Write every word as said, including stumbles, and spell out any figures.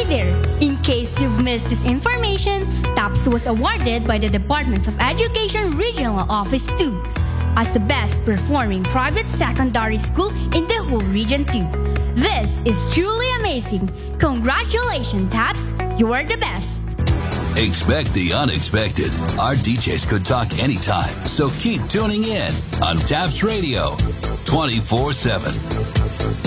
there! In case you've missed this information, TAPS was awarded by the Department of Education Regional Office two as the best performing private secondary school in the whole Region two. This is truly amazing. Congratulations, TAPS! You are the best! Expect the unexpected. Our D Js could talk anytime, so keep tuning in on TAPS Radio twenty-four seven.